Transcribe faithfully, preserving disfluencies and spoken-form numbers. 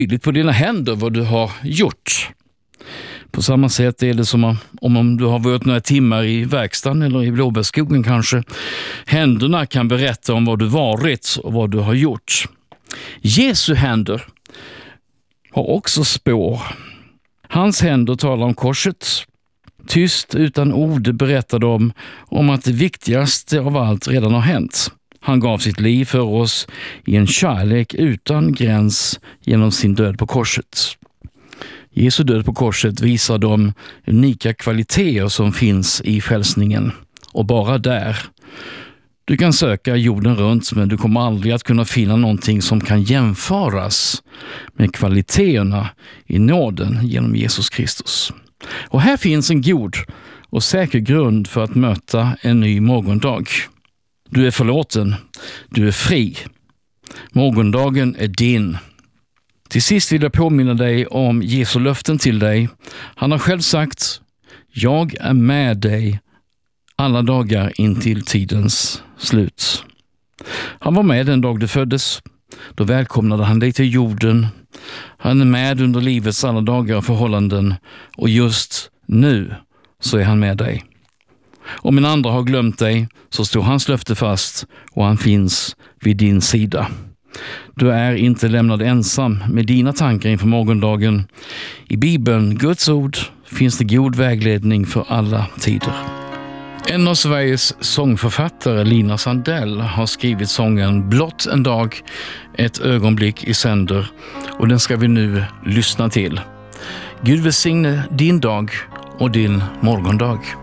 tydligt på dina händer vad du har gjort. På samma sätt är det som om, om du har varit några timmar i verkstaden eller i blåbärskogen kanske. Händerna kan berätta om vad du varit och vad du har gjort. Jesu händer har också spår. Hans händer talar om korset. Tyst utan ord berättar de om att det viktigaste av allt redan har hänt. Han gav sitt liv för oss i en kärlek utan gräns genom sin död på korset. Jesu död på korset visar de unika kvaliteter som finns i frälsningen. Och bara där. Du kan söka jorden runt, men du kommer aldrig att kunna finna någonting som kan jämföras med kvaliteterna i nåden genom Jesus Kristus. Och här finns en god och säker grund för att möta en ny morgondag. Du är förlåten. Du är fri. Morgondagen är din. Till sist vill jag påminna dig om Jesu löften till dig. Han har själv sagt: jag är med dig alla dagar in till tidens slut. Han var med den dag du föddes. Då välkomnade han dig till jorden. Han är med under livets alla dagar och förhållanden. Och just nu så är han med dig. Om en andra har glömt dig så står hans löfte fast och han finns vid din sida. Du är inte lämnad ensam med dina tankar inför morgondagen. I Bibeln, Guds ord, finns det god vägledning för alla tider. En av Sveriges sångförfattare, Lina Sandell, har skrivit sången Blott en dag, ett ögonblick i sänder, och den ska vi nu lyssna till. Gud välsigne din dag och din morgondag.